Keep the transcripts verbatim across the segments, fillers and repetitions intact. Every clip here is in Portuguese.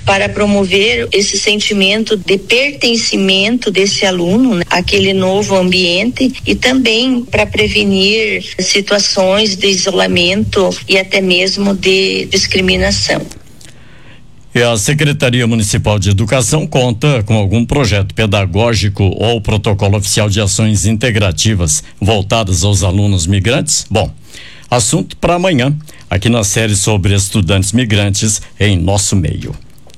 para promover esse sentimento de pertencimento desse aluno, né, àquele novo ambiente, e também para prevenir situações de isolamento e até mesmo de discriminação. E a Secretaria Municipal de Educação conta com algum projeto pedagógico ou protocolo oficial de ações integrativas voltadas aos alunos migrantes? Bom, assunto para amanhã, aqui na série sobre estudantes migrantes em nosso meio.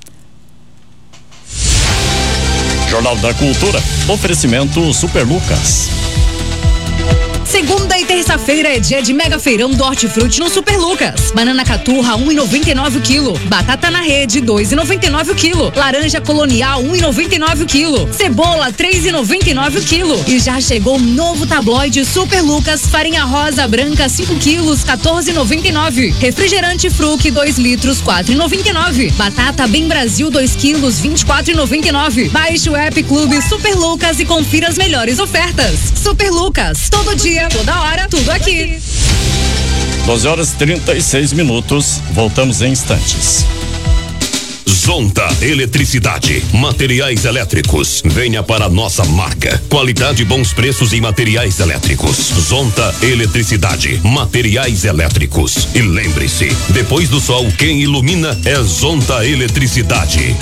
Jornal da Cultura, oferecimento Super Lucas. Segunda e terça-feira é dia de mega feirão do Hortifruti no Super Lucas. Banana caturra um e noventa e nove o quilo. Batata na rede dois e noventa e nove o quilo. Laranja colonial um e noventa e nove o quilo. Cebola três e noventa e nove o quilo. E já chegou o novo tabloide Super Lucas farinha rosa branca cinco quilos quatorze e noventa e nove. Refrigerante Fruc dois litros quatro e noventa e nove. Batata Bem Brasil dois quilos vinte e quatro e noventa e nove. Baixe o app Clube Super Lucas e confira as melhores ofertas. Super Lucas, todo dia, toda hora, tudo aqui. doze horas e trinta e seis minutos. Voltamos em instantes. Zonta Eletricidade, materiais elétricos. Venha para a nossa marca. Qualidade e bons preços em materiais elétricos. Zonta Eletricidade, materiais elétricos. E lembre-se, depois do sol, quem ilumina é Zonta Eletricidade.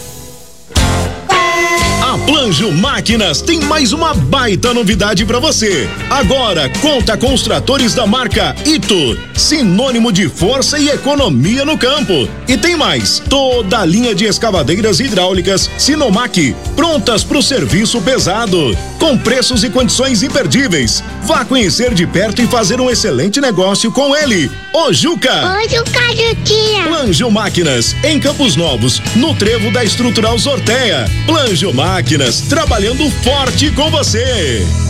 A Planjo Máquinas tem mais uma baita novidade para você. Agora conta com os tratores da marca Ito, sinônimo de força e economia no campo. E tem mais, toda a linha de escavadeiras hidráulicas Sinomac, prontas para o serviço pesado, com preços e condições imperdíveis. Vá conhecer de perto e fazer um excelente negócio com ele, o Juca. Oi, Juca, Juquinha. Planjo Máquinas, em Campos Novos, no trevo da Estrutural Sorteia. Planjo Máquinas, trabalhando forte com você.